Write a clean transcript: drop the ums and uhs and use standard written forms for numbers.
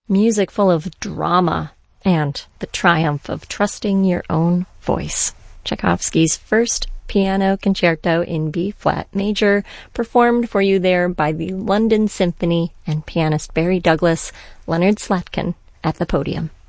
Music full of drama and the triumph of trusting your own voice. Tchaikovsky's first piano concerto in B-flat major, performed for you there by the London Symphony and pianist Barry Douglas, Leonard Slatkin at the podium.